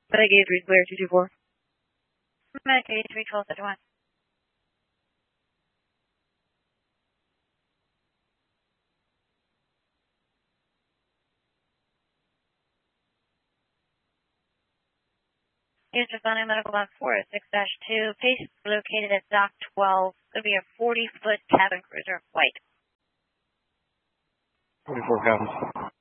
Medicaid 3 clear 224. Medicaid 31271. Here's defining medical log 406-2. Patient located at Dock 12. Could be a 40-foot cabin cruiser, white. 44 cabins.